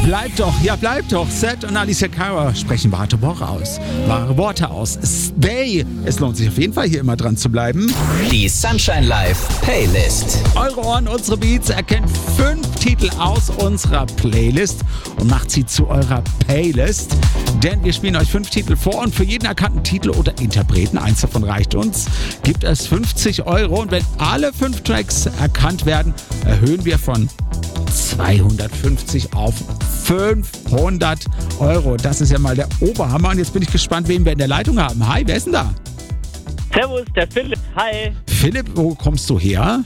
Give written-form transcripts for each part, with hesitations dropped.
Bleib doch. Seth und Alicia Cara sprechen wahre Worte aus. Stay. Es lohnt sich auf jeden Fall, hier immer dran zu bleiben. Die Sunshine Live Playlist. Eure Ohren, unsere Beats erkennt 5 Titel aus unserer Playlist und macht sie zu eurer Playlist. Denn wir spielen euch 5 Titel vor und für jeden erkannten Titel oder Interpreten, eins davon reicht uns, gibt es 50 €. Und wenn alle 5 Tracks erkannt werden, erhöhen wir von 250 auf 500 €. Das ist ja mal der Oberhammer. Und jetzt bin ich gespannt, wen wir in der Leitung haben. Hi, wer ist denn da? Servus, der Philipp. Hi. Philipp, wo kommst du her?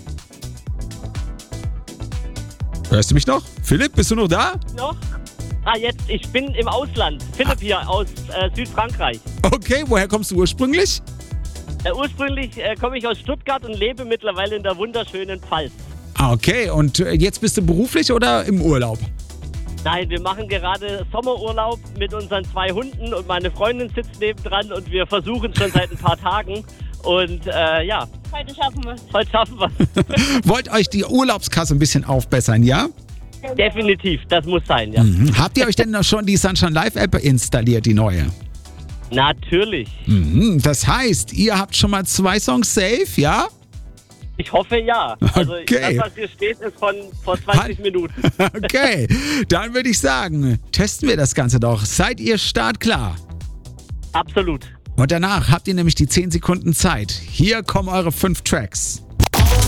Hörst du mich noch? Philipp, bist du noch da? Noch? Jetzt. Ich bin im Ausland. Philipp hier aus Südfrankreich. Okay, woher kommst du ursprünglich? Ursprünglich komme ich aus Stuttgart und lebe mittlerweile in der wunderschönen Pfalz. Okay, und jetzt bist du beruflich oder im Urlaub? Nein, wir machen gerade Sommerurlaub mit unseren 2 Hunden und meine Freundin sitzt nebendran und wir versuchen schon seit ein paar Tagen. Und ja. Heute schaffen wir es. Heute schaffen wir es. Wollt euch die Urlaubskasse ein bisschen aufbessern, ja? Definitiv, das muss sein, ja. Habt ihr euch denn noch schon die Sunshine Live App installiert, die neue? Natürlich. Das heißt, ihr habt schon mal 2 Songs safe, ja? Ich hoffe ja. Also Okay. das, was hier steht, ist von vor 20 Minuten. Okay, dann würde ich sagen, testen wir das Ganze doch. Seid ihr startklar? Absolut. Und danach habt ihr nämlich die 10 Sekunden Zeit. Hier kommen eure 5 Tracks.